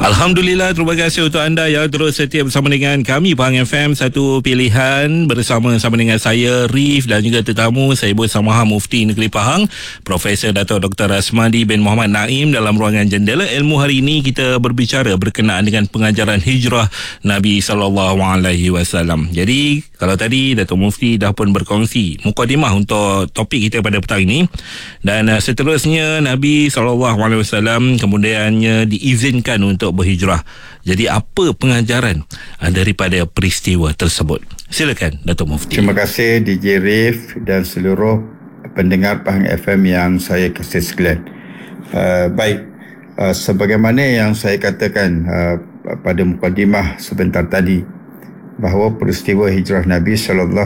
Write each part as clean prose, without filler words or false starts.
Alhamdulillah, terima kasih untuk anda yang terus setia bersama dengan kami Pahang FM, satu pilihan bersama dengan saya Rif dan juga tetamu saya Ibu Samaha Mufti Negeri Pahang, Profesor Dato' Dr. Asmadi bin Muhammad Naim. Dalam ruangan Jendela Ilmu hari ini kita berbicara berkenaan dengan pengajaran hijrah Nabi SAW. Jadi kalau tadi Dato' Mufti dah pun berkongsi mukadimah untuk topik kita pada petang ini, dan seterusnya Nabi SAW kemudiannya diizinkan untuk berhijrah. Jadi apa pengajaran daripada peristiwa tersebut? Silakan Dato' Mufti. Terima kasih DJ Rif dan seluruh pendengar Pahang FM yang saya kasih sekalian. Sebagaimana yang saya katakan pada mukadimah sebentar tadi, bahawa peristiwa hijrah Nabi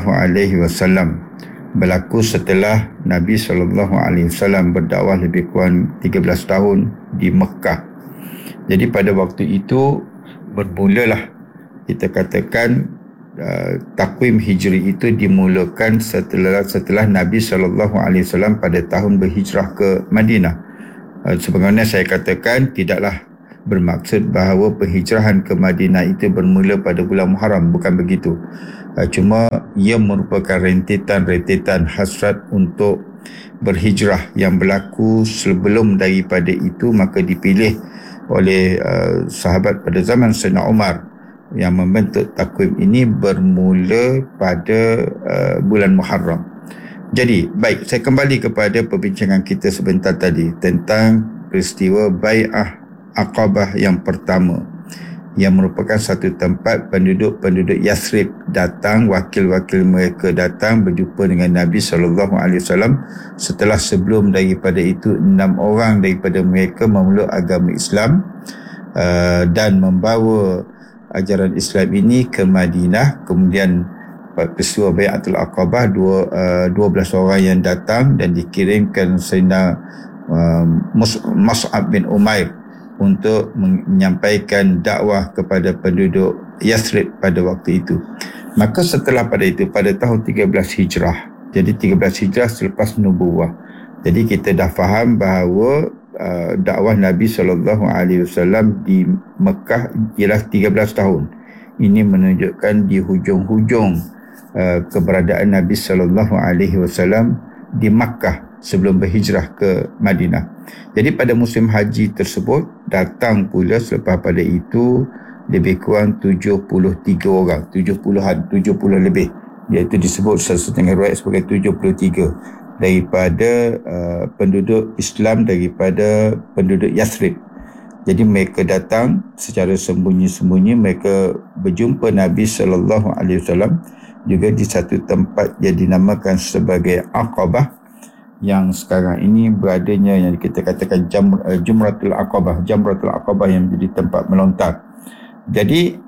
SAW berlaku setelah Nabi SAW berdakwah lebih kurang 13 tahun di Mekah. Jadi pada waktu itu bermulalah, kita katakan takwim hijri itu dimulakan setelah Nabi SAW pada tahun berhijrah ke Madinah. Sebagaimana saya katakan, tidaklah bermaksud bahawa penghijrahan ke Madinah itu bermula pada bulan Muharram, bukan begitu. Cuma ia merupakan rentetan hasrat untuk berhijrah yang berlaku sebelum daripada itu. Maka dipilih oleh sahabat pada zaman Sayyidina Umar yang membentuk takwim ini bermula pada bulan Muharram. Jadi, baik, saya kembali kepada perbincangan kita sebentar tadi tentang peristiwa Bai'ah Aqabah yang pertama, yang merupakan satu tempat penduduk Yathrib datang, wakil-wakil mereka datang berjumpa dengan Nabi SAW. Setelah sebelum daripada itu 6 orang daripada mereka memeluk agama Islam dan membawa ajaran Islam ini ke Madinah. Kemudian peristiwa Bai'atul Aqabah, 12 orang yang datang dan dikirimkan Sayyidina Mus'ab bin Umair untuk menyampaikan dakwah kepada penduduk Yathrib pada waktu itu. Maka setelah pada itu, pada tahun 13 Hijrah, jadi 13 Hijrah selepas nubuwah, jadi kita dah faham bahawa dakwah Nabi SAW di Mekah ialah 13 tahun. Ini menunjukkan di hujung-hujung keberadaan Nabi SAW di Makkah sebelum berhijrah ke Madinah. Jadi pada musim haji tersebut datang pula selepas pada itu lebih kurang 73 orang, 70 lebih, iaitu disebut setengah riwayat sebagai 73 daripada penduduk Islam, daripada penduduk Yathrib. Jadi mereka datang secara sembunyi-sembunyi, mereka berjumpa Nabi SAW juga di satu tempat yang dinamakan sebagai Aqabah, yang sekarang ini beradanya yang kita katakan Jamratul Aqabah yang menjadi tempat melontar. Jadi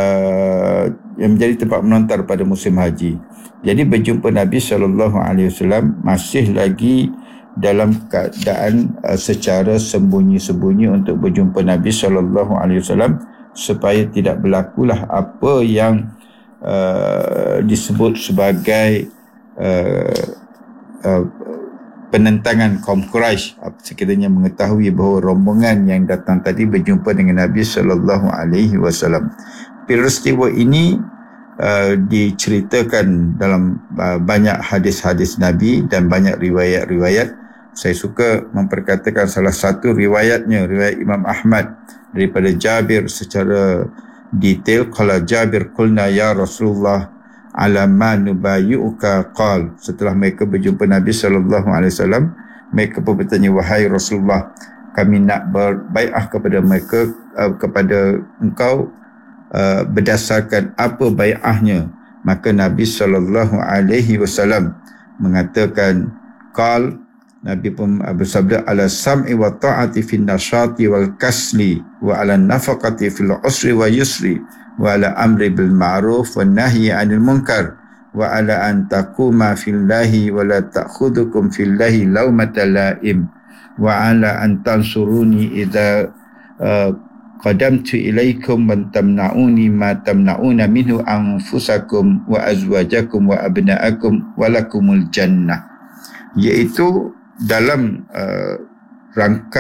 yang menjadi tempat melontar pada musim haji. Jadi berjumpa Nabi SAW masih lagi dalam keadaan secara sembunyi-sembunyi untuk berjumpa Nabi SAW supaya tidak berlakulah apa yang disebut sebagai penentangan kaum Quraisy sekiranya mengetahui bahawa rombongan yang datang tadi berjumpa dengan Nabi SAW. Peristiwa ini diceritakan dalam banyak hadis-hadis Nabi dan banyak riwayat-riwayat. Saya suka memperkatakan salah satu riwayatnya, riwayat Imam Ahmad daripada Jabir secara detail. Qala Jabir, qulna ya Rasulullah ala ma nubayyuka qal. Setelah mereka berjumpa Nabi SAW, mereka pun bertanya, wahai Rasulullah, kami nak berbai'ah kepada mereka, kepada engkau, berdasarkan apa bai'ahnya. Maka Nabi SAW mengatakan, qal, Nabi pun bersabda, ala sam'i wa ta'ati fin nasyati wal kasli wa ala nafaqati fil usri wa yusri wa ala amri bil ma'ruf wa nahyi 'anil munkar wa ala an taquma fillahi wa la ta'khudhukum fillahi lawmata la'im wa ala an tansuruni idza qadamtu ilaikum man tamna'uni ma tamna'una minhu anfusakum wa azwajakum wa abna'akum wa lakumul jannah. Iaitu dalam rangkap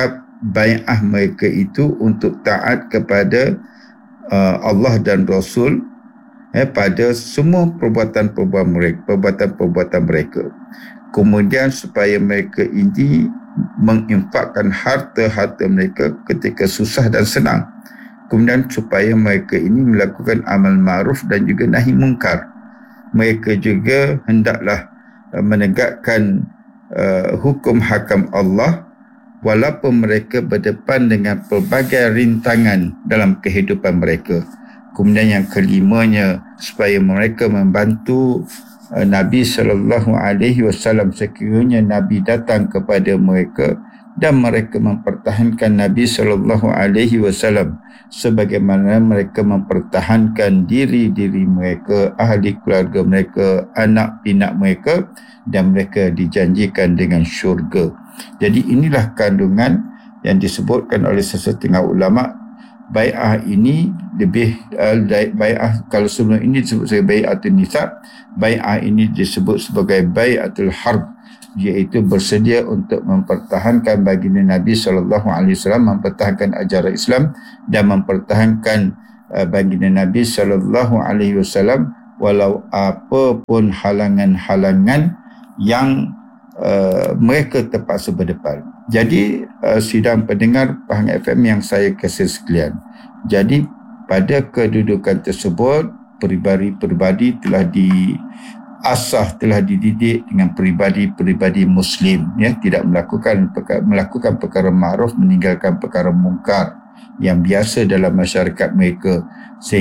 bai'ah mereka itu untuk taat kepada Allah dan Rasul pada semua perbuatan-perbuatan mereka. Kemudian supaya mereka ini menginfakkan harta-harta mereka ketika susah dan senang. Kemudian supaya mereka ini melakukan amal ma'ruf dan juga nahi mungkar. Mereka juga hendaklah menegakkan hukum hakam Allah walaupun mereka berdepan dengan pelbagai rintangan dalam kehidupan mereka. Kemudian yang kelimanya, supaya mereka membantu Nabi SAW sekiranya Nabi datang kepada mereka dan mereka mempertahankan Nabi SAW sebagaimana mereka mempertahankan diri-diri mereka, ahli keluarga mereka, anak pinak mereka, dan mereka dijanjikan dengan syurga. Jadi inilah kandungan yang disebutkan oleh sesetengah ulama. Bai'ah ini lebih bai'ah, kalau sebelum ini disebut sebagai bai'atul nisa, bai'ah ini disebut sebagai bai'atul harb, iaitu bersedia untuk mempertahankan baginda Nabi SAW, mempertahankan ajaran Islam dan mempertahankan baginda Nabi SAW walau apapun halangan-halangan yang mereka terpaksa berdepan. Jadi sidang pendengar Pahang FM yang saya kasih sekalian, jadi pada kedudukan tersebut peribadi-peribadi telah diasah, telah dididik dengan peribadi-peribadi Muslim, tidak melakukan perkara ma'ruf, meninggalkan perkara mungkar yang biasa dalam masyarakat mereka,